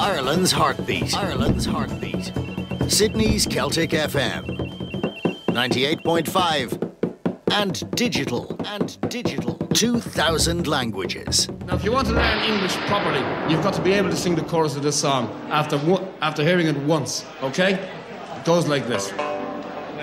Ireland's heartbeat. Ireland's heartbeat. Sydney's Celtic FM. 98.5. And digital. 2,000 languages. Now, if you want to learn English properly, you've got to be able to sing the chorus of this song after hearing it once, okay? It goes like this.